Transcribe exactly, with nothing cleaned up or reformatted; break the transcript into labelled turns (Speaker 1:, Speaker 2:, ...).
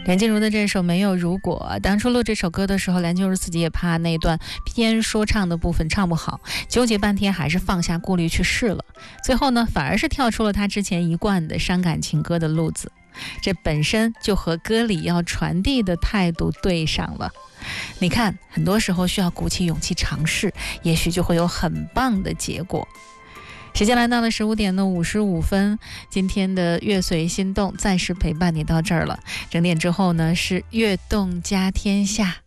Speaker 1: 梁静茹的这首《没有如果》，当初录这首歌的时候，梁静茹自己也怕那段偏说唱的部分唱不好，纠结半天还是放下顾虑去试了。最后呢，反而是跳出了她之前一贯的伤感情歌的路子，这本身就和歌里要传递的态度对上了。你看，很多时候需要鼓起勇气尝试，也许就会有很棒的结果。时间来到了十五点的五十五分，今天的乐随心动暂时陪伴你到这儿了。整点之后呢，是悦动家天下。